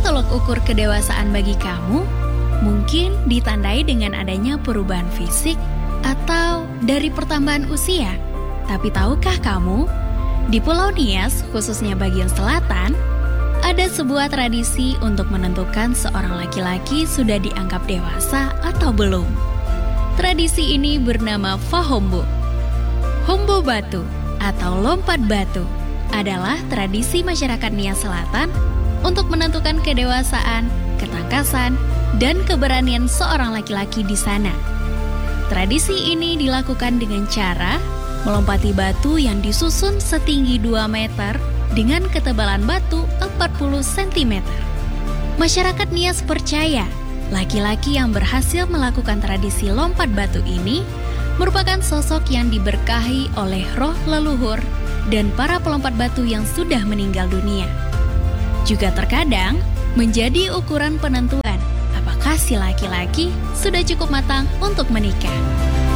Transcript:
tolok ukur kedewasaan bagi kamu mungkin ditandai dengan adanya perubahan fisik atau dari pertambahan usia. Tapi tahukah kamu, di Pulau Nias, khususnya bagian selatan, ada sebuah tradisi untuk menentukan seorang laki-laki sudah dianggap dewasa atau belum. Tradisi ini bernama Fahombo. Hombo batu atau lompat batu adalah tradisi masyarakat Nias Selatan untuk menentukan kedewasaan, ketangkasan, dan keberanian seorang laki-laki di sana. Tradisi ini dilakukan dengan cara melompati batu yang disusun setinggi 2 meter dengan ketebalan batu 40 cm. Masyarakat Nias percaya laki-laki yang berhasil melakukan tradisi lompat batu ini merupakan sosok yang diberkahi oleh roh leluhur dan para pelompat batu yang sudah meninggal dunia. Juga terkadang menjadi ukuran penentuan apakah si laki-laki sudah cukup matang untuk menikah.